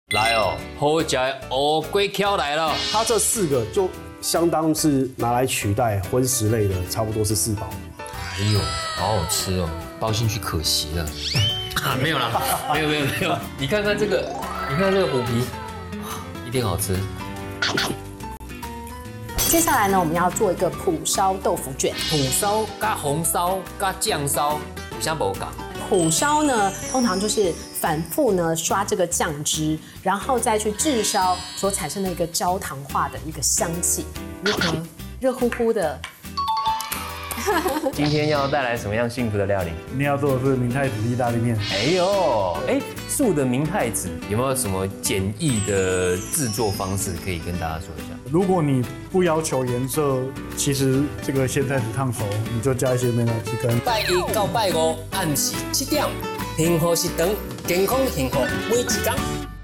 来哦，好食的乌龟壳来了。 它这4个就相当是拿来取代荤食类的，差不多是4宝。 哎呦，好好吃哦，包进去可惜了。没有啦，没有。你看看这个，你看这个虎皮，一定好吃。 接下来呢，我们要做一个蒲烧豆腐卷。 土烧加红烧加酱烧，有啥不同？ 蒲烧呢，通常就是反复呢刷这个酱汁，然后再去炙烧所产生的一个焦糖化的一个香气，如何？热乎乎的。 今天要带来什么样幸福的料理？ 今天要做的是明太子意大利面。 素的明太子有没有什么简易的制作方式可以跟大家说一下？ 如果你不要求颜色，其实这个鲜菜子烫熟，你就加一些美乃滋跟。 拜一到拜五暗时7点，幸福是长，健康幸福每一天。